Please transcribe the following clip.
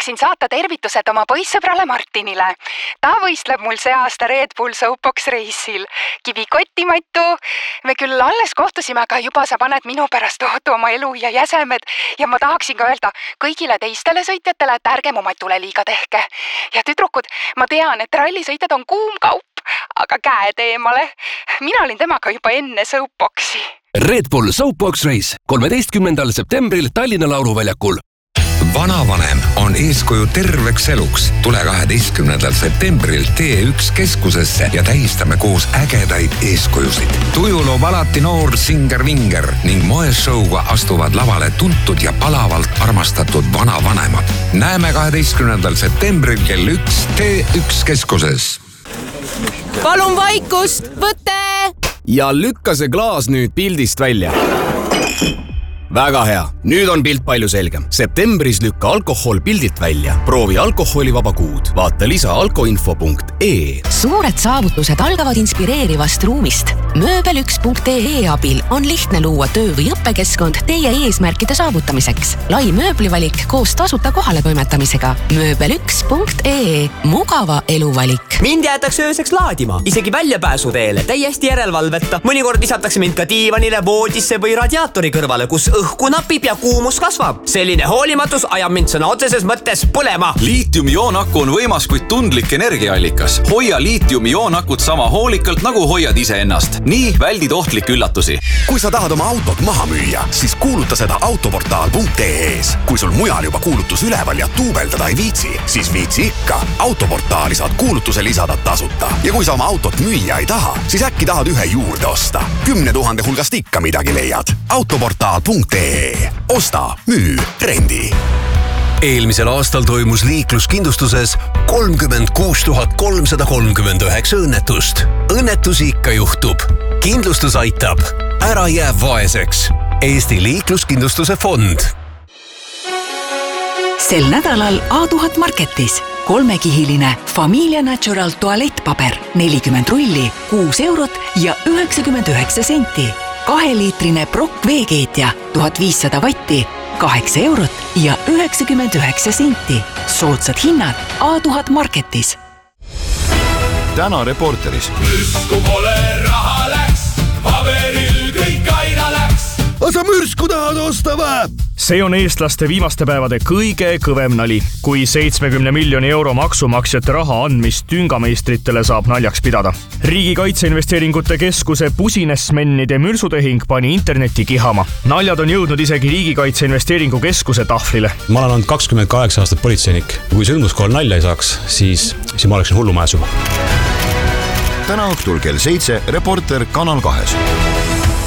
tahaksin saata tervitused oma poissõbrale Martinile. Ta võistleb mul see aasta Red Bull Soapbox reisil. Kivikoti Mattu. Me küll alles kohtusime, aga juba sa paned minu pärast tohutu oma elu ja jäsemed. Ja ma tahaksin ka öelda kõigile teistele sõitjatele, et ärge mu Matule liiga tehke. Ja tüdrukud, ma tean, et rallisõitjad on kuum kaup, aga käed eemale. Mina olin temaga juba enne Soapboxi. Red Bull Soapbox Race 13. septembril Tallinna Lauluväljakul. Vanavanem on eeskuju terveks eluks. Tule 12. septembril T1 keskusesse ja tähistame koos ägedaid eeskujusid. Tuju loob alati noor singer-vinger ning moeshowga astuvad lavale tuntud ja palavalt armastatud vanavanemad. Näeme 12. septembril kell 1 T1 keskuses. Palun vaikust, võte! Ja lükka see klaas nüüd pildist välja. Väga hea. Nüüd on pilt palju selgem. Septembris lükka alkohol pildilt välja. Proovi alkoholivaba kuud. Vaata lisa alkoinfo.ee. Suured saavutused algavad inspireerivast ruumist. Mööbel1.ee abil on lihtne luua töö- või õppekeskkond teie eesmärkide saavutamiseks. Lai mööblivalik koos tasuta kohale toimetamisega. Mööbel1.ee. Mugava eluvalik. Mind jäetakse ööseks laadima, isegi väljapääsu teele, täiesti järelevalveta. Mõnikord lisatakse mind ka diivanile, voodisse või radiaatori kõrvale, kus õhku napib ja kuumus kasvab. Selline hoolimatus ajab mind sõna otseses mõttes põlema. Liitium-ioonakku on võimas, kuid tundlik energiaallikas. Hoia liitium-ioonakut sama hoolikalt, nagu hoiad ise ennast. Nii väldid ohtlikke üllatusi. Kui sa tahad oma autot maha müüa, siis kuuluta seda autoportaal.ee-s. Kui sul mujal juba kuulutus üleval ja tuubeldada ei viitsi, siis viitsi ikka. Autoportaali saad kuulutuse lisada tasuta. Ja kui sa oma autot müüa ei taha, siis äkki tahad ühe juurde osta. 10 000 hulgast ikka midagi leiad. Autoportaal.ee. Osta, müü, rendi. Eelmisel aastal toimus liikluskindlustuses 36 339 õnnetust. Õnnetusi ikka juhtub. Kindlustus aitab. Ära jää vaeseks. Eesti liikluskindlustuse fond. Sel nädalal A1000 Marketis 3-kihiline Familia Natural tualettpaber 40 rulli, 6 eurot ja 99 senti. 2-liitrine Brock veekeetja 1500 vatti, 8 eurot ja 99 senti. Soodsad hinnad A1000 Marketis. Täna Reporteris. Mürsku pole raha läks, paberil kõik aina läks. Sa mürsku tahad osta või? See on eestlaste viimaste päevade kõige kõvem nali, kui 70 miljoni euro maksumaksjate raha andmist tüngameistritele saab naljaks pidada. Riigi Kaitseinvesteeringute Keskuse pusinesmennide mürsutehing pani interneti kihama. Naljad on jõudnud isegi Riigi Kaitseinvesteeringu Keskuse tahvlile. Ma olen olnud 28 aastat politseinik. Kui sündmuskohal nalja ei saaks, siis ma oleksin hullumajas juba. Täna õhtul kell 7 Reporter Kanal 2.